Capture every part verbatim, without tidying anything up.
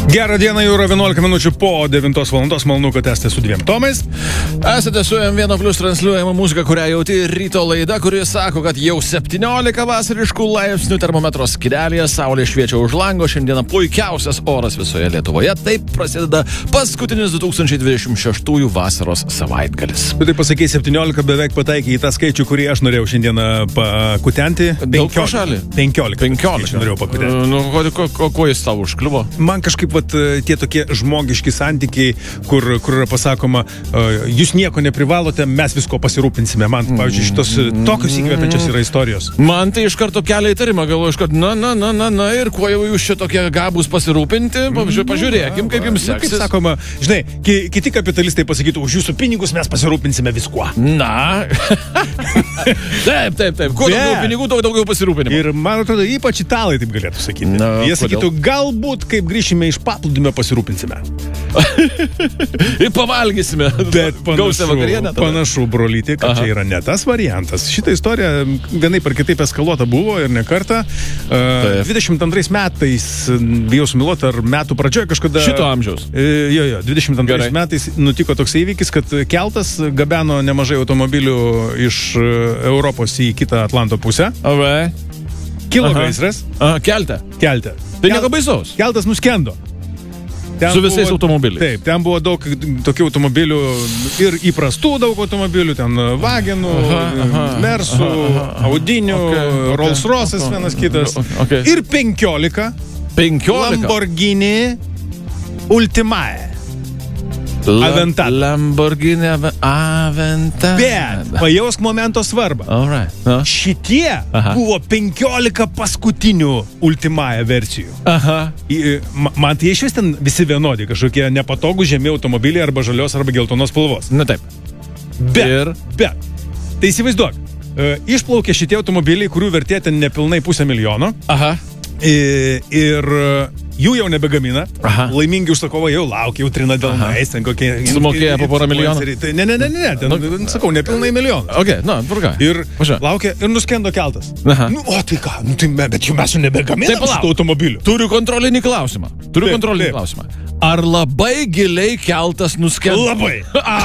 Gerą dieną, jau yra vienuolika minučių po devintos valandos, malonu, kad esate su dviem Tomais. Esate su M vienas Plus transliuojama muzika, kurią jauti ryto laida, kuri sako, kad jau septyniolika vasariškų laipsnių termometro skyrelėje, saulė šviečia už lango, šiandieną puikiausias oras visoje Lietuvoje. Taip prasideda paskutinis du tūkstančiai dvidešimt šeštųjų vasaros savaitgalis. Bet tai pasakei, septyniolika beveik pataikiai į tą skaičių, kurį aš norėjau šiandieną pakutenti. Daug pro šalį? penkiolika. penkiolika. Norėjau pakutenti. Nu, ko, ko, ko, ko jis tau užkliuvo? Man kažkaip vat, tie tokie žmogiški santykiai, kur, kur yra pasakoma, jūs nieko neprivalote, mes visko pasirūpinsime. Man, pavyzdžiui, šitos tokios įkvepiančios yra istorijos. Man tai iš karto kelia įtarimą, galvoju, iš karto, na, na, na, na, na, ir kuo jau jūs čia tokie gabūs pasirūpinti, pažiūrėkim, kaip jums seksis. Kaip sakoma, žinai, ki, kiti kapitalistai pasakytų, už jūsų pinigus mes pasirūpinsime viskuo. Na. Taip, taip, taip. Kuo daugiau pinigų, daug daugiau pasirūpinimo. Ir man atrodo, ypač italai taip galėtų sakyti. Na, jie sakytų, kodėl? galbūt, kaip grįšime iš paplūdimio, pasirūpinsime. Ir pavalgysime. Bet Gausią vakarienę. panašu, panašu, brolytė, kad Aha. čia yra ne tas variantas. Šitą istoriją vienaip ar kitaip eskaluota buvo ir ne kartą. Uh, dvidešimt antrais metais, bijau sumiluoti, ar metų pradžioje kažkada... Šito amžiaus. E, jo, jo, dvidešimt antrais Gerai. metais nutiko toks įvykis, kad keltas gabeno nemažai automobilių iš Europos į kitą Atlanto pusę. Ove. Kilo Aha. gaisras. Aha, kelte. Kelte. Tai nieko baisaus. Keltas nuskendo. Ten Su visais buvo, automobiliais. Taip, ten buvo daug tokių automobilių ir įprastų daug automobilių, ten Wagenų, Aha, aha, Mersų, aha, aha. Audinių, Okay, okay, Rolls Royce'as okay, vienas kitas. okay. Ir penkiolika penkiolika. Lamborghini Ultimae. La- Aventador. Lamborghini Ave- Aventador. Bet, pajausk momento svarbą. All right. No. Šitie Aha. buvo penkiolika paskutinių Ultimae versijų. Aha. Į- ma- Man tai iš vis ten visi vienodi, kažkokie nepatogų žemi automobiliai arba žalios arba geltonos spalvos. Na taip. Bet, Ir? bet, tai įsivaizduok, e, išplaukė šitie automobiliai, kurių vertė ten nepilnai pusę milijono Aha. e, ir jų jau nebegamina. Aha. Laimingi užsakovai jau laukia, jau trina delnais, ten kokie... Sumokėjo po porą milijonų? Tai ne, ne, ne, ne, ten, Nu, sakau, nepilnai milijoną. Ok, na, purga. Ir Važiuoja. laukia, ir nuskendo keltas. Aha. Nu, o tai ką, nu, tai, me- bet jau mes jau nebegaminam Tai palauk. šitų automobilių. Turiu kontrolinį klausimą. Turiu Taip, kontrolinį taip. klausimą. Ar labai giliai keltas nuskendo? Labai.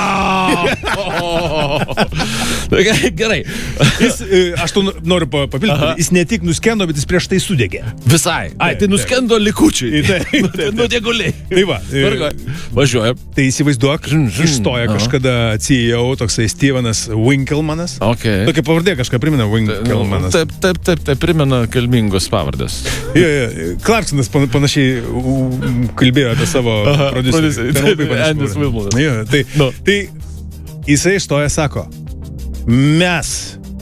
Gerai, gerai. Jis, e, aš to noriu pa- papildyti, jis ne tik nuskendo, bet jis prieš tai sudegė. Visai. Ai, tai Taip, nuskendo likučiai. Taip, taip, taip. Nudieguliai. Tai va, e, Tvarkoj. Važiuoja. tai įsivaizduok, Žin, žin. išstoja Aha. kažkada C E O, toksai Stevenas Winkelmanas. Ok. Tokia pavardė kažką primena Winkelmanas. Taip, taip, taip, taip, primena kilmingos pavardės. Jo, jo, Clarksonas pan- panašiai u- kalbėjo apie savo Aha, prodiuserį. prodiuserį. Ten labai Taip, panašiai Andis buvo. Wilmonas. Jo, tai, Nu. tai jisai išstoja, sako, mes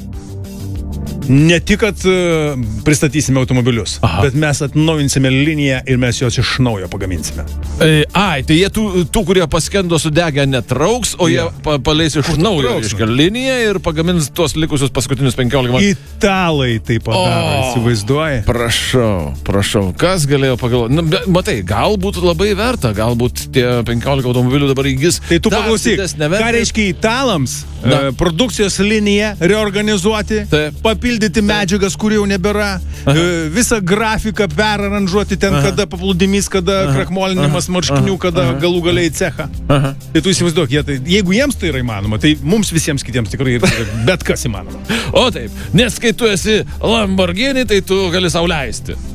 ne tik, kad uh, pristatysime automobilius, Aha. bet mes atnaujinsime liniją ir mes juos iš naujo pagaminsime. E, Ai, tai jie tų, tų kurie paskendo sudegę netrauks, o jie Jo. pa, paleis iš naujo trauks, reiškia liniją ir pagamins tuos likusius paskutinius penkiolika. Italai tai padaro, O. įsivaizduoja. Prašau, prašau, kas galėjo pagalvoti? Na, be- matai, galbūt labai verta, galbūt tie penkiolika automobilių dabar įgis. Tai tu dar paklausyk, didesnę ką vertę. reiškia italams Na. e, produkcijos liniją reorganizuoti, Taip. papildyti medžiagas, kurių jau nebėra, e, visą grafiką peraranžuoti ten, Aha. kada paplūdimys, kada krakmolinimas marškinių, kada galų galiai cechą. Aha. Tai tu įsivaizduok, jie, tai, jeigu jiems tai yra įmanoma, tai mums visiems kitiems tikrai yra bet kas įmanoma. O taip, nes kai tu esi Lamborghini, tai tu gali sau leisti.